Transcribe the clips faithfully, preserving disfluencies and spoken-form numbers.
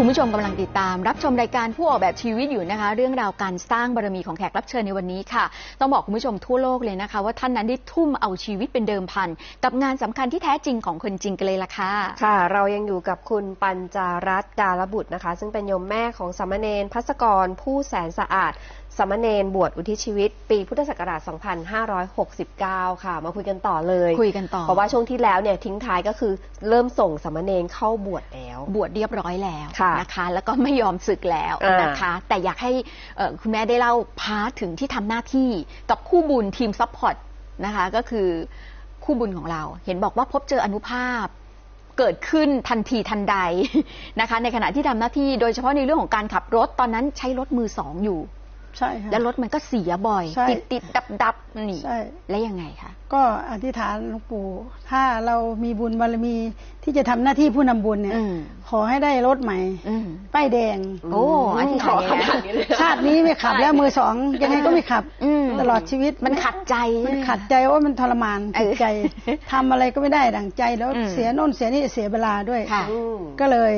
คุณผู้ชมกำลังติดตามรับชมรายการผู้ออกแบบชีวิตอยู่นะคะเรื่องราวการสร้างบารมีของแขกรับเชิญในวันนี้ค่ะต้องบอกคุณผู้ชมทั่วโลกเลยนะคะว่าท่านนั้นได้ทุ่มเอาชีวิตเป็นเดิมพันกับงานสำคัญที่แท้จริงของคนจริงกันเลยล่ะค่ะค่ะเรายังอยู่กับคุณปัญจารัตน์ดารบุตรนะคะซึ่งเป็นโยมแม่ของสามเณรภัสกรผู้แสนสะอาดสามเณรบวชอุทิศชีวิตปีพุทธศักราชสองพันห้าร้อยหกสิบเก้าค่ะมาคุยกันต่อเลยคุยกันต่อเพราะว่าช่วงที่แล้วเนี่ยทิ้งท้ายก็คือเริ่มส่งสามเณรเข้าบวชแล้วบวชเรียบร้อยแล้วนะคะแล้วก็ไม่ยอมสึกแล้วนะคะแต่อยากให้คุณแม่ได้เล่าพาร์ทถึงที่ทำหน้าที่กับคู่บุญทีมซัพพอร์ตนะคะก็คือคู่บุญของเราเห็นบอกว่าพบเจออนุภาพเกิดขึ้นทันทีทันใดนะคะในขณะที่ทำหน้าที่โดยเฉพาะในเรื่องของการขับรถตอนนั้นใช้รถมือสองอยู่ใช่ค่ะแล้วรถมันก็เสียบ่อยติดติดดับดับนี่แล้วยังไงคะก็อธิษฐานหลวงปู่ถ้าเรามีบุญบารมีที่จะทำหน้าที่ผู้นำบุญเนี่ยขอให้ได้รถใหม่ป้ายแดงโอ้อธิษฐานชาตินี้ไม่ขับแล้วมือสองยังไงก็ไม่ขับตลอดชีวิตมันขัดใจมันขัดใจว่ามันทรมานจิตใจทำอะไรก็ไม่ได้ดั่งใจแล้วเสียโน่นเสียนี่เสียเวลาด้วยก็เลย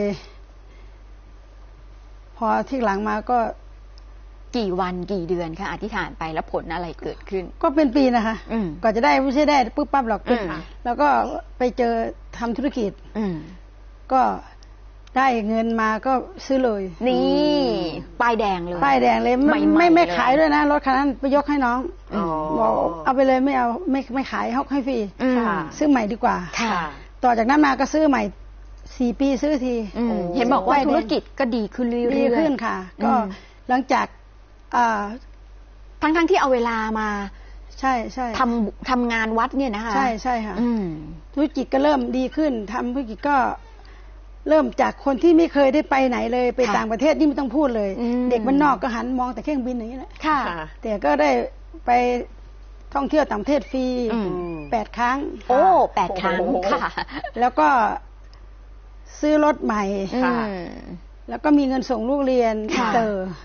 พอที่หลังมาก็กี่วันกี่เดือนคะอธิษฐานไปแล้วผลอะไรเกิดขึ้นก็เป็นปีนะคะก่อนจะได้ไม่ใช่ได้ปุ๊บปั๊บหรอกแล้วก็ไปเจอทำธุรกิจก็ได้เงินมาก็ซื้อเลยนี่ป้ายแดงเลยป้ายแดงเลยไม่ไม่ไม่ขายด้วยนะรถคันนั้นไปยกให้น้องบอกเอาไปเลยไม่เอาไม่ไม่ขายให้ให้ฟรีซื้อใหม่ดีกว่าต่อจากนั้นมาก็ซื้อใหม่สี่ปีซื้อทีเห็นบอกว่าธุรกิจก็ดีขึ้นเรื่อยๆดีขึ้นค่ะก็หลังจากทั้งทั้งที่เอาเวลามาใช่ใช่ทำทำงานวัดเนี่ยนะคะใช่ใช่ค่ะธุรกิจก็เริ่มดีขึ้นทำธุรกิจก็เริ่มจากคนที่ไม่เคยได้ไปไหนเลยไปต่างประเทศนี่ไม่ต้องพูดเลยเด็กบ้านนอกก็หันมองแต่เครื่องบินอย่างนี้แหละแต่ก็ได้ไปท่องเที่ยวต่างประเทศฟรีแปดครั้งโอ้แปดครั้งค่ะแล้วก็ซื้อรถใหม่แล้วก็มีเงินส่งลูกเรียนเตอร์